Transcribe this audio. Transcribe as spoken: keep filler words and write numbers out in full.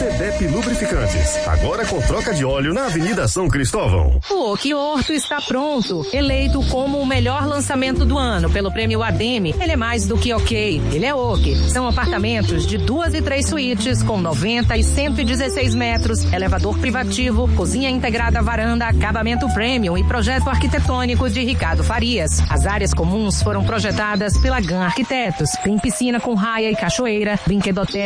Cedep Lubrificantes, agora com troca de óleo na Avenida São Cristóvão. O Oki Horto está pronto, eleito como o melhor lançamento do ano pelo prêmio Ademe. Ele é mais do que ok, ele é Oki. São apartamentos de duas e três suítes com noventa e cento e dezesseis metros, elevador privativo, cozinha integrada, varanda, acabamento premium e projeto arquitetônico de Ricardo Farias. As áreas comuns foram projetadas pela Gan Arquitetos. Tem piscina com raia e cachoeira, brinquedoteca